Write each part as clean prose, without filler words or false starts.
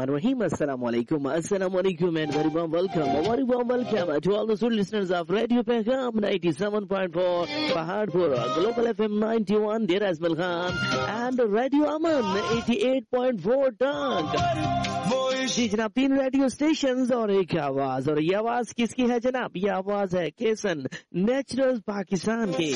Bismillahirrahmanirrahim. Assalamualaikum and very warm welcome to all the good listeners of Radio Pegham 97.4 Paharpur, Global FM 91 Dera Ismail Khan and Radio Aman 88.4 Tank. जी जनाब, 3 radio station और एक आवाज, और ये आवाज किसकी है जनाब? ये आवाज है केसन नेचुरल पाकिस्तान की।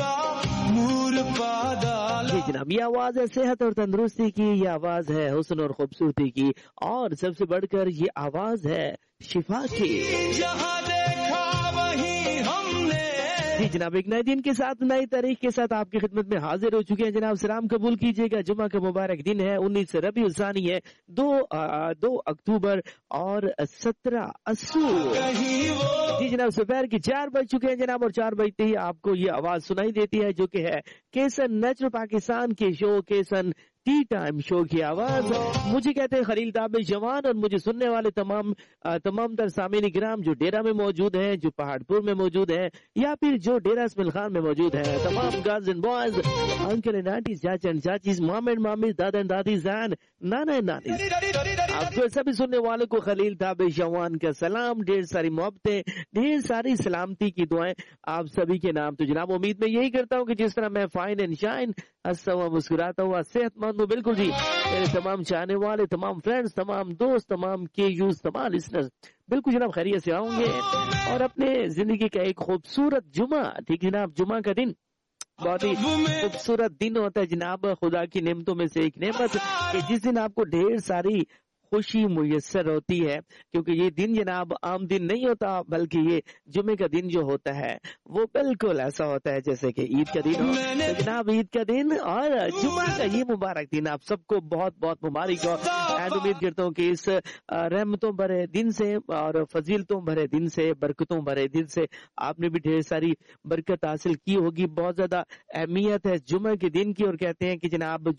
जी जनाब, ये आवाज है सेहत और तंदुरुस्ती की, ये आवाज है हुस्न और खूबसूरती की, और सबसे बढ़कर ये आवाज है शिफा की। जी जनाब, एक नए दिन के साथ, नई तारीख के साथ आपकी खिदमत में हाजिर हो चुके हैं जनाब। सलाम कबूल कीजिएगा। जुमा का मुबारक दिन है, 19 रबीउल सानी है, 2 अक्टूबर और 17 अस्सू। जी जनाब, दोपहर के 4 बज चुके हैं जनाब, और 4 बजते ही आपको ये आवाज सुनाई देती है जो कि है केसन नेचुरल पाकिस्तान के शो केसन टी टाइम शो की आवाज। मुझे कहते हैं खलील ताबिश जवान, और मुझे सुनने वाले तमाम तर सामीन इकराम जो डेरा में मौजूद हैं, जो पहाड़पुर में मौजूद हैं, या फिर जो डेरा इस्माइल खान में मौजूद हैं, तमाम girls and boys, uncle and aunties, चाचा एंड चाचीज, मॉम एंड मामीज, दादा and Dadi's and Nana and nannies, आपको सभी सुनने वालों को खलील ताबिश जवान का सलाम, ढेर सारी मोहब्बतें, ढेर सारी सलामती की दुआएं आप सभी के नाम। तो जनाब, उम्मीद में यही करता हूँ कि जिस तरह मैं फाइन एंड शाइन, हंसता हुआ मुस्कुराता हुआ सेहतमंद हूँ, बिल्कुल जी मेरे तमाम चाहने वाले, तमाम फ्रेंड्स, तमाम दोस्त, तमाम के यूज, तमाम लिसनर्स बिल्कुल जनाब खैरियत से होंगे, और अपने जिंदगी का एक खूबसूरत जुमा, ठीक है जनाब, जुमा का दिन बहुत ही खूबसूरत दिन होता है जनाब, खुदा की नेमतों में से एक नेमत कि जिस दिन आपको ढेर सारी खुशी मुयस्सर होती है, क्योंकि ये दिन जनाब आम दिन नहीं होता, बल्कि ये जुमे का दिन जो होता है वो बिल्कुल ऐसा होता है जैसे कि ईद का दिन हो। तो जनाब, ईद का दिन और जुमा का ये मुबारक दिन आप सबको बहुत बहुत मुबारक हो। एंड उम्मीद करता हूँ कि इस रहमतों भरे दिन से और फजीलतों भरे दिन से, बरकतों भरे दिन से आपने भी ढेर सारी बरकत हासिल की होगी। बहुत ज्यादा अहमियत है जुमे के दिन की, और कहते हैं कि जनाब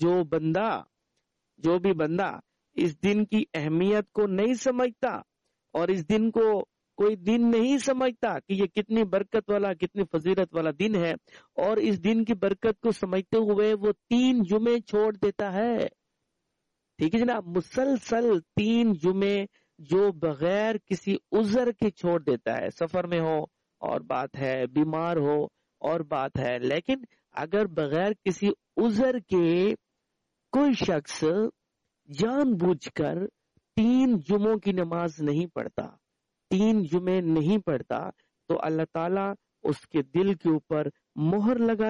जो भी बंदा इस दिन की अहमियत को नहीं समझता, और इस दिन को कोई दिन नहीं समझता कि ये कितनी बरकत वाला, कितनी फजीलत वाला दिन है, और इस दिन की बरकत को समझते हुए वो 3 जुमे छोड़ देता है, ठीक है जनाब, मुसलसल 3 जुमे जो बगैर किसी उज़र के छोड़ देता है। सफर में हो और बात है, बीमार हो और बात है, लेकिन अगर बगैर किसी उज़र के कोई शख्स जानबूझकर 3 जुमों की नमाज नहीं पढ़ता, 3 जुमे नहीं पढ़ता, तो अल्लाह ताला उसके दिल के ऊपर मोहर लगा